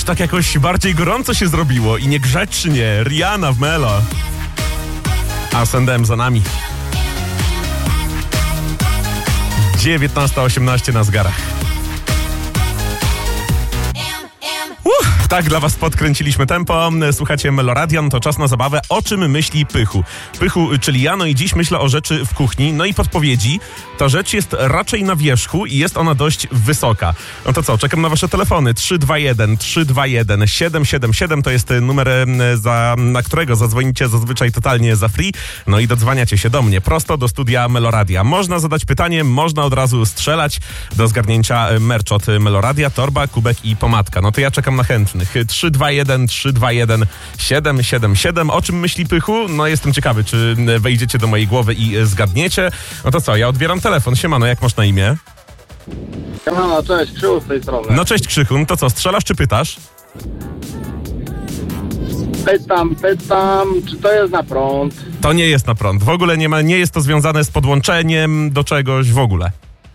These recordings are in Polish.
tak jakoś bardziej gorąco się zrobiło i niegrzecznie. Rihanna w Melo. A S&M za nami. 19:18 na zegarach. Tak dla was podkręciliśmy tempo. Słuchacie Meloradian, to czas na zabawę. O czym myśli Pychu? Pychu, czyli ja, no i dziś myślę o rzeczy w kuchni. No i podpowiedzi. Ta rzecz jest raczej na wierzchu i jest ona dość wysoka. No to co, czekam na wasze telefony. 321 777 to jest numer, na którego zadzwonicie zazwyczaj totalnie za free. No i dodzwaniacie się do mnie prosto do studia Meloradia. Można zadać pytanie, można od razu strzelać. Do zgarnięcia merch od Meloradia, torba, kubek i pomadka. No to ja czekam na chętnych. 321 777. O czym myśli Pychu? No jestem ciekawy, czy wejdziecie do mojej głowy i zgadniecie. No to co, ja odbieram telefon. Siemano, jak masz na imię? Siemano, cześć, Krzychu z tej strony. No cześć Krzychu, no to co, strzelasz czy pytasz? Pytam, czy to jest na prąd? To nie jest na prąd. W ogóle nie jest to związane z podłączeniem do czegoś w ogóle.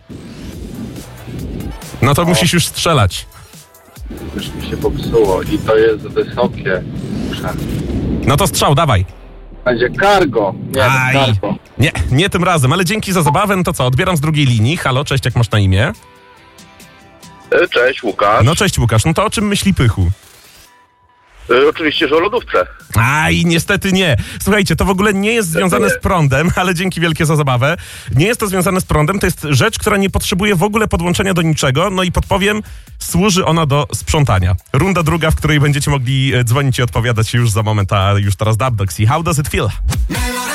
No to musisz już strzelać. Już mi się popsuło i to jest wysokie. No to strzał, dawaj. Będzie cargo. Nie, cargo. Nie tym razem, ale dzięki za zabawę. No to co, odbieram z drugiej linii. Halo, cześć, jak masz na imię? Cześć, Łukasz. No cześć Łukasz, no to o czym myśli Pychu? Oczywiście, że o lodówce. Niestety nie. Słuchajcie, to w ogóle nie jest związane z prądem, ale dzięki wielkie za zabawę. Nie jest to związane z prądem, to jest rzecz, która nie potrzebuje w ogóle podłączenia do niczego. No i podpowiem, służy ona do sprzątania. Runda druga, w której będziecie mogli dzwonić i odpowiadać już za moment, a już teraz Dubdogs i How Does It Feel?